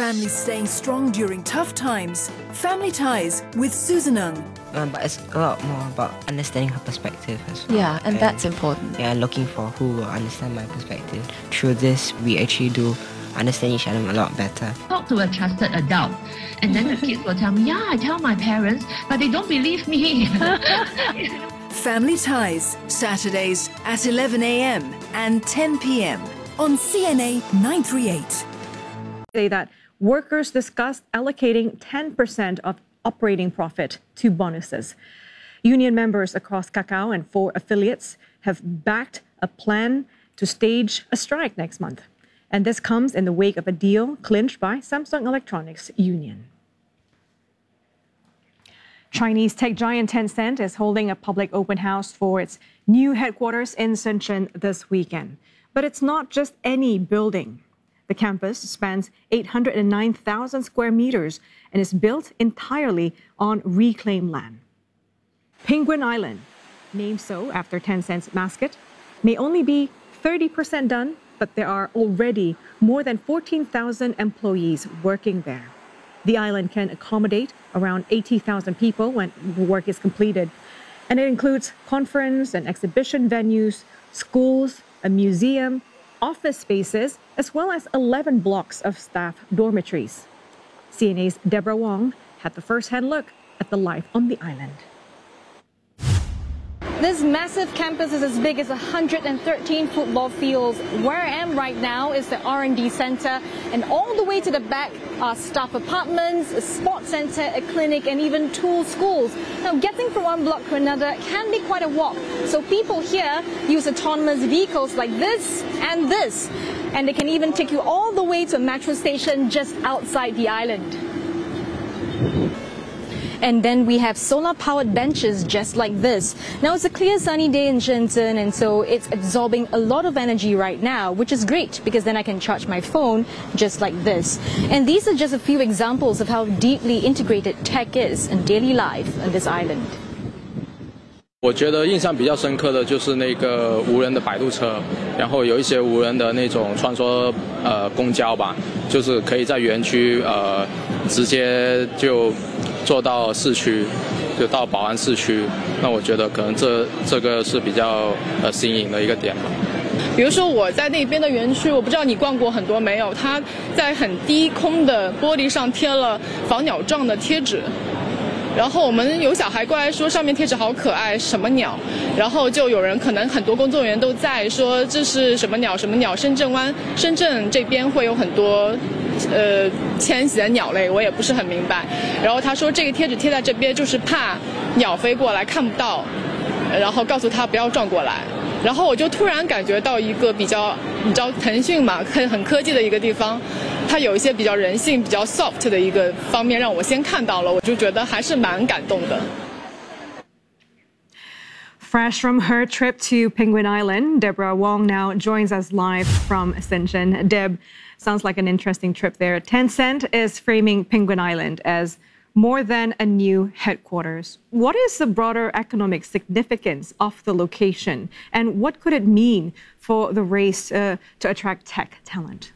Families staying strong during tough times. Family Ties with Susan Ng. But it's a lot more about understanding her perspective as well. Yeah, and that's important. Yeah, looking for who will understand my perspective. Through this, we actually do understand each other a lot better. Talk to a trusted adult, and then the kids will tell me, yeah, I tell my parents, but they don't believe me. Family Ties, Saturdays at 11 a.m. and 10 p.m. on CNA 938. Say that workers discussed allocating 10% of operating profit to bonuses. Union members across Kakao and 4 affiliates have backed a plan to stage a strike next month. And this comes in the wake of a deal clinched by Samsung Electronics Union. Chinese tech giant Tencent is holding a public open house for its new headquarters in Shenzhen this weekend. But it's not just any building. The campus spans 809,000 square meters and is built entirely on reclaimed land. Penguin Island, named so after Tencent's mascot, may only be 30% done, but there are already more than 14,000 employees working there. The island can accommodate around 80,000 people when the work is completed, and it includes conference and exhibition venues, schools, a museum, office spaces, as well as 11 blocks of staff dormitories. CNA's Deborah Wong had the first-hand look at the life on the island. This massive campus is as big as 113 football fields. Where I am right now is the R&D center, and all the way to the back are staff apartments, a sports center, a clinic, and even tool schools. Now, getting from one block to another can be quite a walk. So people here use autonomous vehicles like this, and they can even take you all the way to a metro station just outside the island. And then we have solar-powered benches just like this. Now, it's a clear sunny day in Shenzhen, and so it's absorbing a lot of energy right now, which is great because then I can charge my phone just like this. And these are just a few examples of how deeply integrated tech is in daily life on this island. 我觉得印象比较深刻的就是那个无人的摆渡车，然后有一些无人的那种穿梭公交吧，就是可以在园区直接就坐到市区，就到宝安市区。那我觉得可能这个是比较新颖的一个点吧。 比如说我在那边的园区，我不知道你逛过很多没有，它在很低空的玻璃上贴了防鸟状的贴纸。然后我们有小孩过来说上面贴纸好可爱，什么鸟？然后就有人可能很多工作人员都在说这是什么鸟什么鸟。深圳这边会有很多迁徙的鸟类，我也不是很明白。然后他说这个贴纸贴在这边就是怕鸟飞过来看不到，然后告诉他不要撞过来。然后我就突然感觉到一个比较，你知道腾讯嘛，很科技的一个地方，它有一些比较人性、比较 soft 的一个方面，让我先看到了，我就觉得还是蛮感动的。 Fresh from her trip to Penguin Island, Deborah Wong now joins us live from Shenzhen. Deb, sounds like an interesting trip there. Tencent is framing Penguin Island as more than a new headquarters. What is the broader economic significance of the location, and what could it mean for the race to attract tech talent?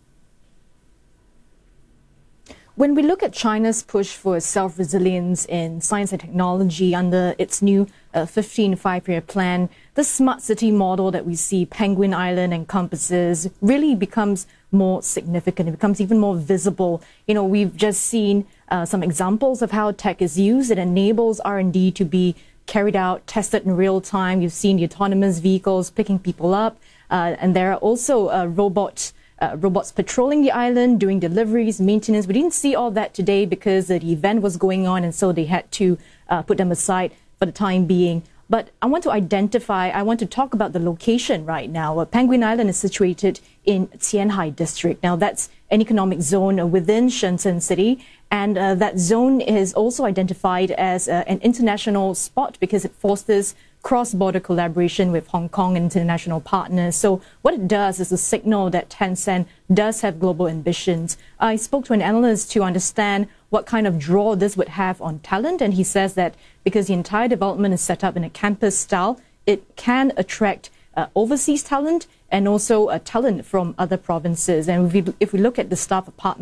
When we look at China's push for self-resilience in science and technology under its new 15 five-year plan, the smart city model that we see Penguin Island encompasses really becomes more significant. It becomes even more visible. You know, we've just seen some examples of how tech is used. It enables R&D to be carried out, tested in real time. You've seen the autonomous vehicles picking people up, and there are also robots patrolling the island, doing deliveries, maintenance. We didn't see all that today because the event was going on, and so they had to put them aside for the time being. But I want to talk about the location right now. Penguin Island is situated in Qianhai district. Now, that's an economic zone within Shenzhen city, and that zone is also identified as an international spot because it fosters cross-border collaboration with Hong Kong and international partners. So what it does is a signal that Tencent does have global ambitions. I spoke to an analyst to understand what kind of draw this would have on talent, and he says that because the entire development is set up in a campus style, it can attract overseas talent and also talent from other provinces. And if we look at the staff apartment